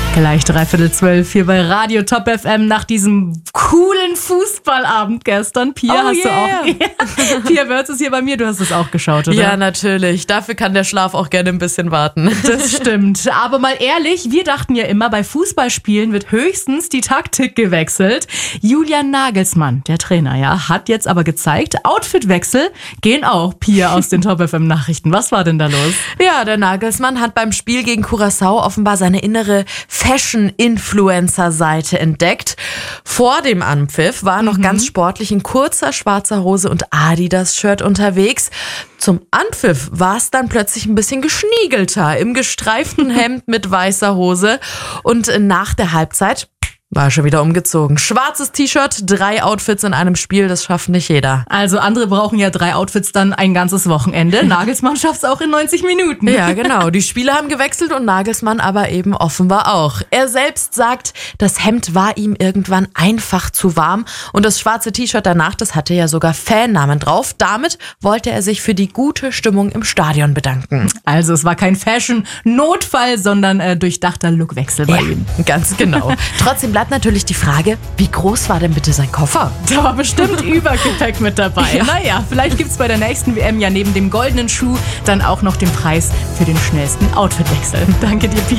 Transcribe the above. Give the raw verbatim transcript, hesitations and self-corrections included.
Gleich dreiviertel zwölf hier bei Radio Top F M nach diesem coolen Fußballabend gestern. Pia, oh hast yeah. du auch? Pia Wörz ist hier bei mir, du hast es auch geschaut, oder? Ja, natürlich. Dafür kann der Schlaf auch gerne ein bisschen warten. Das stimmt. Aber mal ehrlich, wir dachten ja immer, bei Fußballspielen wird höchstens die Taktik gewechselt. Julian Nagelsmann, der Trainer, ja, hat jetzt aber gezeigt, Outfitwechsel gehen auch. Pia aus den Top F M Nachrichten. Was war denn da los? Ja, der Nagelsmann hat beim Spiel gegen Curaçao offenbar seine innere Fashion-Influencer-Seite entdeckt. Vor dem Anpfiff war er noch mhm. ganz sportlich in kurzer schwarzer Hose und Adidas-Shirt unterwegs. Zum Anpfiff war es dann plötzlich ein bisschen geschniegelter im gestreiften Hemd mit weißer Hose. Und nach der Halbzeit war er schon wieder umgezogen. Schwarzes T-Shirt, drei Outfits in einem Spiel, das schafft nicht jeder. Also andere brauchen ja drei Outfits dann ein ganzes Wochenende. Nagelsmann schafft's auch in neunzig Minuten. Ja, genau. Die Spieler haben gewechselt und Nagelsmann aber eben offenbar auch. Er selbst sagt, das Hemd war ihm irgendwann einfach zu warm und das schwarze T-Shirt danach, das hatte ja sogar Fannamen drauf. Damit wollte er sich für die gute Stimmung im Stadion bedanken. Also es war kein Fashion-Notfall, sondern äh, durchdachter Lookwechsel bei ja, ihm. Ganz genau. Trotzdem bleibt natürlich die Frage, wie groß war denn bitte sein Koffer? Da war bestimmt Übergepäck mit dabei. Ja. Naja, vielleicht gibt's bei der nächsten W M ja neben dem goldenen Schuh dann auch noch den Preis für den schnellsten Outfitwechsel. Danke dir, Pia.